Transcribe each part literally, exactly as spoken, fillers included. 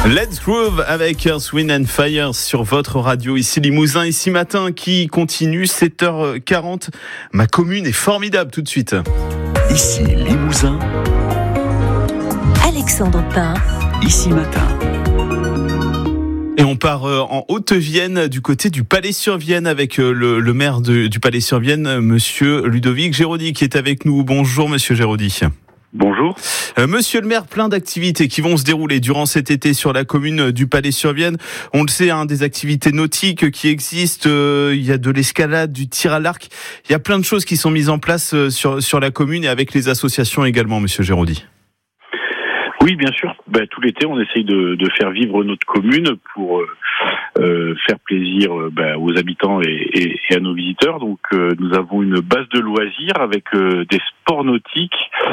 Let's Groove avec Earth, Wind and Fire sur votre radio. Ici Limousin, ici matin qui continue, sept heures quarante. Ma commune est formidable tout de suite. Ici Limousin. Alexandre Pain. Ici matin. Et on part en Haute-Vienne, du côté du Palais-sur-Vienne, avec le, le maire de, du Palais-sur-Vienne, monsieur Ludovic Géraudy, qui est avec nous. Bonjour, monsieur Géraudy. Bonjour. Euh, monsieur le maire, plein d'activités qui vont se dérouler durant cet été sur la commune du Palais-sur-Vienne. On le sait, hein, des activités nautiques qui existent. Euh, il y a de l'escalade, du tir à l'arc. Il y a plein de choses qui sont mises en place euh, sur, sur la commune et avec les associations également, monsieur Géraudy. Oui, bien sûr. Ben, tout l'été, on essaye de, de faire vivre notre commune pour euh, faire plaisir ben, aux habitants et, et, et à nos visiteurs. Donc, euh, nous avons une base de loisirs avec euh, des sports nautiques,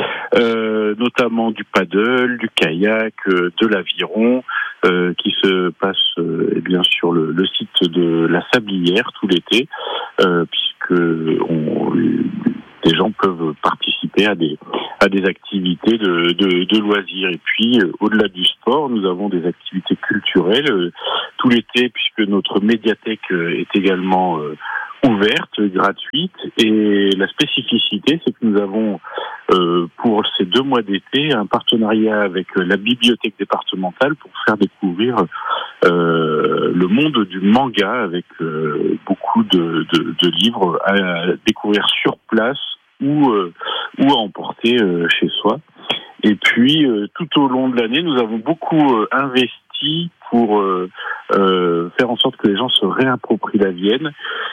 euh, notamment du paddle, du kayak, euh, de l'aviron, euh, qui se passe euh, eh bien sur le, le site de la Sablière tout l'été, euh, puisque on, les gens peuvent participer à des à des activités de, de, de loisirs. Et puis, euh, au-delà du sport, nous avons des activités culturelles euh, tout l'été, puisque notre médiathèque euh, est également euh, ouverte, gratuite. Et la spécificité, c'est que nous avons, euh, pour ces deux mois d'été, un partenariat avec euh, la bibliothèque départementale pour faire découvrir euh, le monde du manga, avec euh, beaucoup de, de, de livres à découvrir sur place, ou euh, ou à emporter euh, chez soi. Et puis euh, tout au long de l'année, nous avons beaucoup euh, investi pour euh, euh, faire en sorte que les gens se réapproprient la Vienne.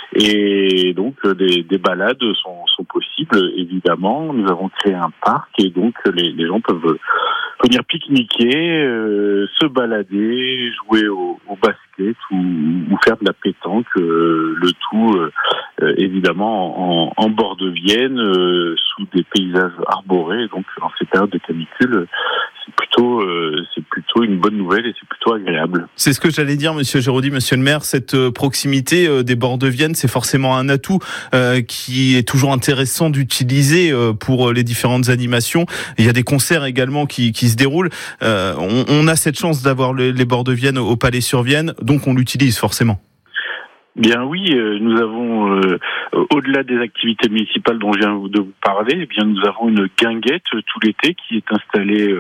Et donc euh, des, des balades sont, sont possibles, évidemment. Nous avons créé un parc et donc les, les gens peuvent venir pique-niquer, euh, se balader, jouer au, au basket ou, ou faire de la pétanque, euh, le tout euh, évidemment en, en bord de Vienne, euh, sous des paysages arborés. Donc en ces périodes de canicule, c'est plutôt euh, c'est plutôt une bonne nouvelle et c'est plutôt agréable. C'est ce que j'allais dire, monsieur Géraudy, monsieur le maire. Cette euh, proximité euh, des bords de Vienne, c'est forcément un atout euh, qui est toujours intéressant d'utiliser euh, pour euh, les différentes animations. Il y a des concerts également qui, qui se déroulent. Euh, on, on a cette chance d'avoir le, les bords de Vienne au Palais-sur-Vienne, donc on l'utilise forcément. Bien oui, euh, nous avons, euh, au-delà des activités municipales dont je viens de vous parler, eh bien nous avons une guinguette euh, tout l'été qui est installée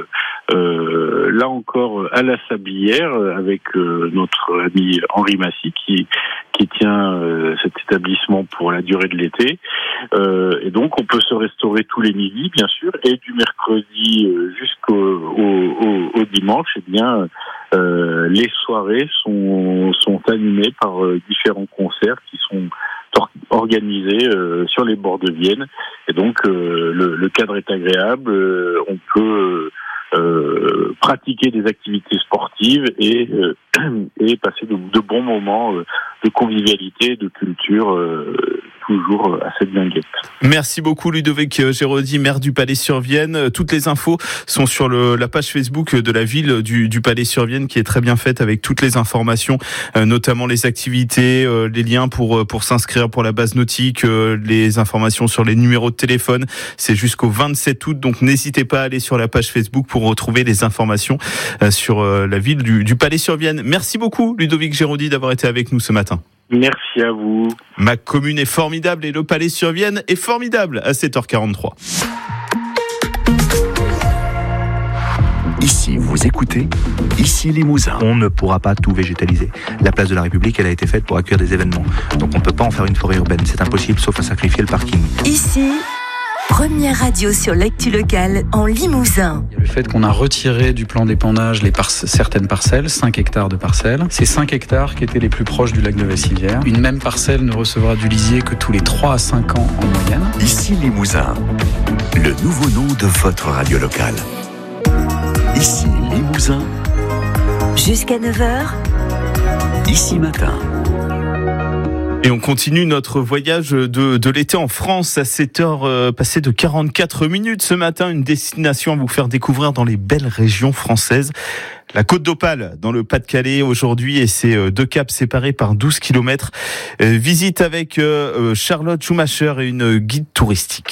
euh, là encore à la Sablière avec euh, notre ami Henri Massy qui qui tient euh, cet établissement pour la durée de l'été. Euh, et donc on peut se restaurer tous les midis bien sûr, et du mercredi euh, jusqu'au au, au, au dimanche, eh bien euh, les soirées sont sont animées par euh, différents concerts qui sont organisés euh, sur les bords de Vienne. Et donc euh, le, le cadre est agréable, euh, on peut euh, pratiquer des activités sportives et euh, et passer de, de bons moments euh, de convivialité, de culture, euh, toujours à cette guinguette. Merci beaucoup Ludovic Géraudy, maire du Palais-sur-Vienne. Toutes les infos sont sur le, la page Facebook de la ville du, du Palais-sur-Vienne, qui est très bien faite avec toutes les informations, euh, notamment les activités, euh, les liens pour pour s'inscrire pour la base nautique, euh, les informations sur les numéros de téléphone. C'est jusqu'au vingt-sept août, donc n'hésitez pas à aller sur la page Facebook pour retrouver les informations euh, sur euh, la ville du, du Palais-sur-Vienne. Merci beaucoup Ludovic Géraudy d'avoir été avec nous ce matin. Merci à vous. Ma commune est formidable et le Palais-sur-Vienne est formidable à sept heures quarante-trois. Ici, vous écoutez, ici Limousin. On ne pourra pas tout végétaliser. La place de la République, elle a été faite pour accueillir des événements. Donc on ne peut pas en faire une forêt urbaine. C'est impossible, sauf à sacrifier le parking. Ici, première radio sur l'actu locale en Limousin. Le fait qu'on a retiré du plan d'épandage les par- certaines parcelles, cinq hectares de parcelles, c'est cinq hectares qui étaient les plus proches du lac de Vassivière. Une même parcelle ne recevra du lisier que tous les trois à cinq ans en moyenne. Ici Limousin, le nouveau nom de votre radio locale. Ici Limousin. Jusqu'à neuf heures. Ici matin. Et on continue notre voyage de, de l'été en France à sept heures euh, passées de quarante-quatre minutes ce matin. Une destination à vous faire découvrir dans les belles régions françaises. La Côte d'Opale, dans le Pas-de-Calais aujourd'hui, et c'est deux caps séparés par douze kilomètres. Euh, visite avec euh, Charlotte Schumacher et une guide touristique.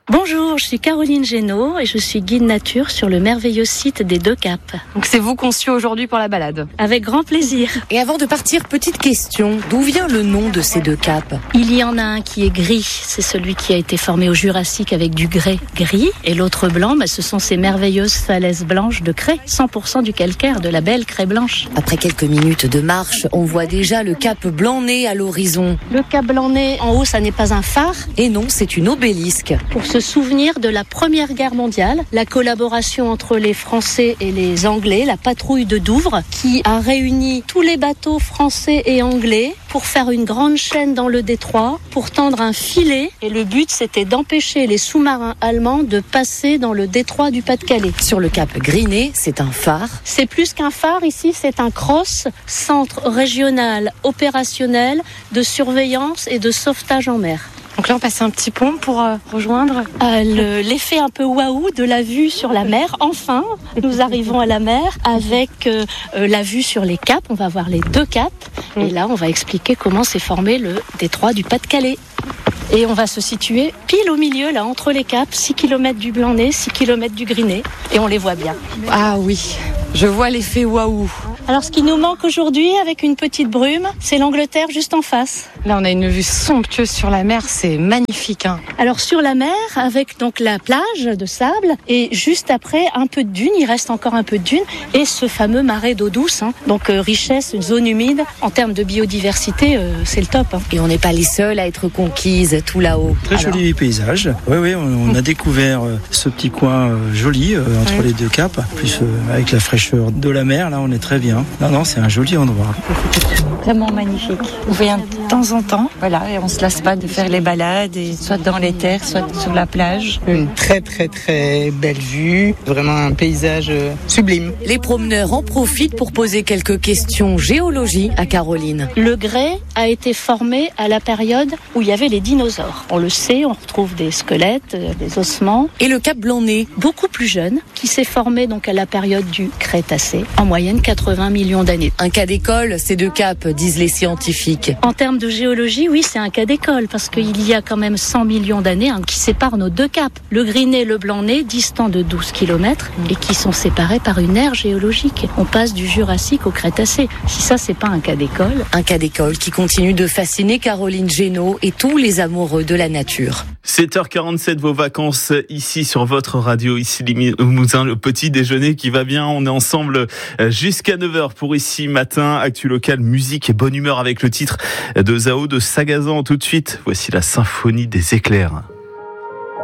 Bonjour, je suis Caroline Génaud et je suis guide nature sur le merveilleux site des Deux Caps. Donc c'est vous qu'on suit aujourd'hui pour la balade. Avec grand plaisir. Et avant de partir, petite question, d'où vient le nom de ces deux caps ? Il y en a un qui est gris, c'est celui qui a été formé au Jurassique avec du grès gris. Et l'autre blanc, bah, ce sont ces merveilleuses falaises blanches de craie, cent pour cent du calcaire, de la belle craie blanche. Après quelques minutes de marche, on voit déjà le cap Blanc-Nez à l'horizon. Le cap Blanc-Nez, en haut, ça n'est pas un phare. Et non, c'est une obélisque. Pour se souvenir de la Première Guerre mondiale, la collaboration entre les Français et les Anglais, la patrouille de Douvres, qui a réuni tous les bateaux français et anglais pour faire une grande chaîne dans le détroit, pour tendre un filet. Et le but, c'était d'empêcher les sous-marins allemands de passer dans le détroit du Pas-de-Calais. Sur le cap Grinet, c'est un phare. C'est plus qu'un phare, ici, c'est un CROSS, centre régional opérationnel de surveillance et de sauvetage en mer. Donc là, on passe un petit pont pour euh, rejoindre euh, le, l'effet un peu waouh de la vue sur la mer. Enfin, nous arrivons à la mer avec euh, euh, la vue sur les caps. On va voir les deux caps. Mmh. Et là, on va expliquer comment s'est formé le détroit du Pas-de-Calais. Et on va se situer pile au milieu, là, entre les caps, six kilomètres du Blanc-Nez, six kilomètres du Grinet. Et on les voit bien. Ah oui, je vois l'effet waouh. Alors, ce qui nous manque aujourd'hui, avec une petite brume, c'est l'Angleterre juste en face. Là, on a une vue somptueuse sur la mer, c'est magnifique. Hein. Alors, sur la mer, avec donc la plage de sable, et juste après, un peu de dune, il reste encore un peu de dune, et ce fameux marais d'eau douce. Hein. Donc, euh, richesse, une zone humide. En termes de biodiversité, euh, c'est le top. Hein. Et on n'est pas les seuls à être conquises tout là-haut. Très Alors. Joli paysage. Oui, oui, on, on a découvert euh, ce petit coin euh, joli euh, entre oui. les deux caps. Plus euh, avec la fraîcheur de la mer, là, on est très bien. Non, non, c'est un joli endroit. Vraiment magnifique. On vient de temps en temps, voilà, et on se lasse pas de faire les balades, et soit dans les terres, soit sur la plage. Une très très très belle vue, vraiment un paysage sublime. Les promeneurs en profitent pour poser quelques questions géologie à Caroline. Le grès a été formé à la période où il y avait les dinosaures. On le sait, on retrouve des squelettes, des ossements. Et le cap Blanc-Nez, beaucoup plus jeune, qui s'est formé donc à la période du Crétacé, en moyenne quatre-vingts millions d'années. Un cas d'école, ces deux caps, disent les scientifiques. En termes de géologie, oui, c'est un cas d'école, parce qu'il y a quand même cent millions d'années hein, qui séparent nos deux caps. Le Grinet et le Blanc-Nez, distants de douze kilomètres, et qui sont séparés par une ère géologique. On passe du Jurassique au Crétacé. Si ça, c'est pas un cas d'école. Un cas d'école qui continue de fasciner Caroline Génaud et tous les amoureux de la nature. sept heures quarante-sept, vos vacances ici sur votre radio, ici Limousin, le petit déjeuner qui va bien. On est ensemble jusqu'à neuf heures pour ici matin. Actu local, musique et bonne humeur avec le titre de Zao de Sagazan. Tout de suite, voici la symphonie des éclairs.